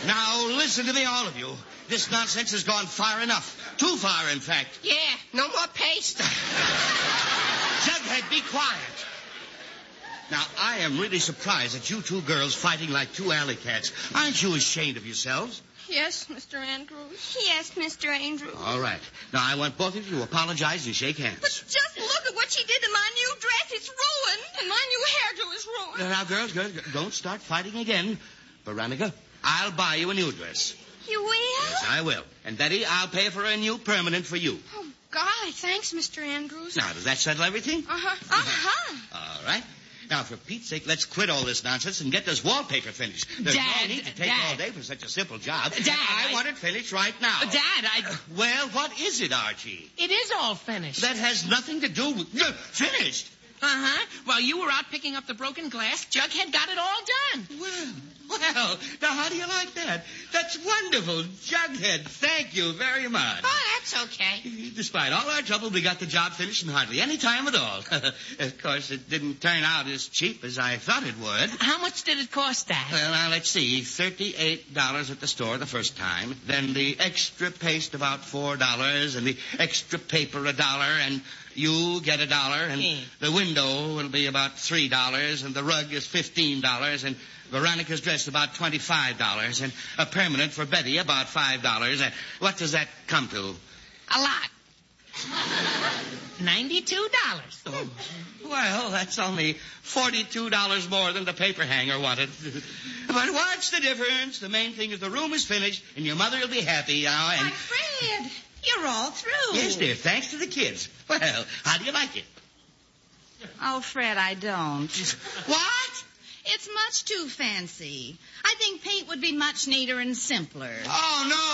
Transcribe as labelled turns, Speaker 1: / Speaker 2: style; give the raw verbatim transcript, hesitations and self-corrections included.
Speaker 1: Now, listen to me, all of you. This nonsense has gone far enough. Too far, in fact.
Speaker 2: Yeah, no more paste.
Speaker 1: Jughead, be quiet. Now, I am really surprised at you two girls fighting like two alley cats. Aren't you ashamed of yourselves?
Speaker 2: Yes, Mister Andrews.
Speaker 3: Yes, Mister Andrews.
Speaker 1: All right. Now, I want both of you to apologize and shake hands.
Speaker 3: But just look at what she did to my new dress. It's ruined. And my new hairdo is ruined.
Speaker 1: Now, now, girls, girls, don't start fighting again. Veronica, I'll buy you a new dress.
Speaker 3: You will?
Speaker 1: Yes, I will. And Betty, I'll pay for a new permanent for you.
Speaker 2: Oh, golly, thanks, Mister Andrews.
Speaker 1: Now, does that settle everything?
Speaker 2: Uh-huh.
Speaker 3: Uh-huh.
Speaker 1: All right. Now, for Pete's sake, let's quit all this nonsense and get this wallpaper finished. There's
Speaker 2: Dad,
Speaker 1: no need to take
Speaker 2: Dad.
Speaker 1: all day for such a simple job.
Speaker 2: Dad,
Speaker 1: I,
Speaker 2: I-
Speaker 1: want it finished right now.
Speaker 2: Dad, I...
Speaker 1: Well, what is it, Archie?
Speaker 2: It is all finished.
Speaker 1: That has nothing to do with... Uh, finished?
Speaker 2: Uh-huh. While you were out picking up the broken glass, Jughead got it all done.
Speaker 1: Well, well, now how do you like that? That's wonderful. Jughead, thank you very much.
Speaker 2: Oh, that's okay.
Speaker 1: Despite all our trouble, we got the job finished in hardly any time at all. Of course, it didn't turn out as cheap as I thought it would.
Speaker 2: How much did it cost, Dad?
Speaker 1: Well, now, let's see. thirty-eight dollars at the store the first time. Then the extra paste about four dollars, and the extra paper a dollar, and you get a dollar, and
Speaker 2: Hmm.
Speaker 1: the window will be about three dollars, and the rug is fifteen dollars, and Veronica's dress about twenty-five dollars, and a permanent for Betty about five dollars. Uh, what does that come to?
Speaker 2: A lot. ninety-two dollars.
Speaker 1: Oh, well, that's only forty-two dollars more than the paper hanger wanted. But what's the difference? The main thing is the room is finished, and your mother will be happy now. And
Speaker 3: My Fred, you're all through.
Speaker 1: yes, dear, thanks to the kids. Well, how do you like it?
Speaker 4: Oh, Fred, I don't.
Speaker 1: What?
Speaker 4: It's much too fancy. I think paint would be much neater and simpler.
Speaker 1: Oh, no,